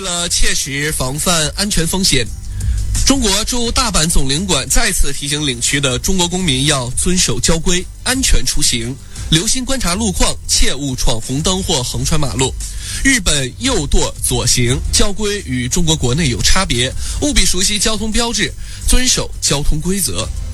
了切实防范安全风险，中国驻大阪总领馆再次提醒领区的中国公民要遵守交规，安全出行，留心观察路况，切勿闯红灯或横穿马路。日本右舵左行交规与中国国内有差别，务必熟悉交通标志，遵守交通规则。